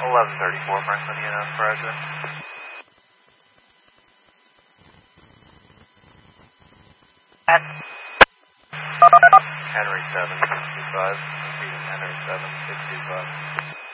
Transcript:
1134 Franklin, ENS for exit. Henry 765, repeating Henry 7625.